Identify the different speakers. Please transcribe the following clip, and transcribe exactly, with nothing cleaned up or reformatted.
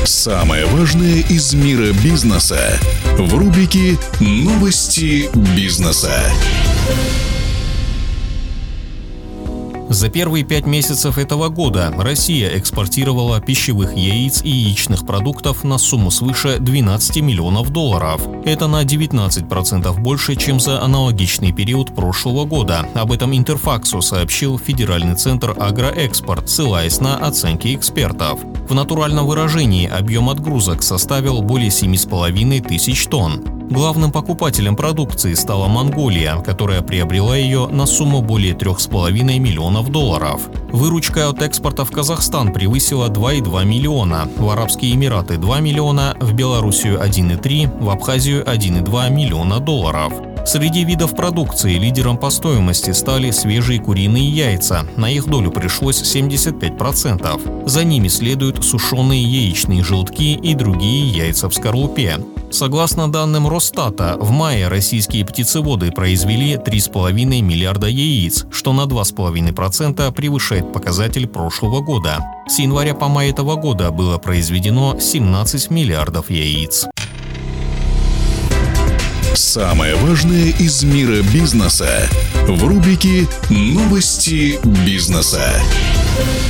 Speaker 1: Самое важное из мира бизнеса в рубрике «Новости бизнеса».
Speaker 2: За первые пять месяцев этого года Россия экспортировала пищевых яиц и яичных продуктов на сумму свыше двенадцати миллионов долларов. Это на девятнадцать процентов больше, чем за аналогичный период прошлого года. Об этом Интерфаксу сообщил Федеральный центр «Агроэкспорт», ссылаясь на оценки экспертов. В натуральном выражении объем отгрузок составил более семи с половиной тысяч тонн. Главным покупателем продукции стала Монголия, которая приобрела ее на сумму более трех с половиной миллионов долларов. Выручка от экспорта в Казахстан превысила два и два миллиона, в Арабские Эмираты – два миллиона, в Белоруссию – один и три, в Абхазию – один и два миллиона долларов. Среди видов продукции лидером по стоимости стали свежие куриные яйца, на их долю пришлось семьдесят пять процентов. За ними следуют сушеные яичные желтки и другие яйца в скорлупе. Согласно данным Росстата, в мае российские птицеводы произвели три с половиной миллиарда яиц, что на два с половиной процента превышает показатель прошлого года. С января по май этого года было произведено семнадцать миллиардов яиц.
Speaker 1: Самое важное из мира бизнеса в рубрике «Новости бизнеса».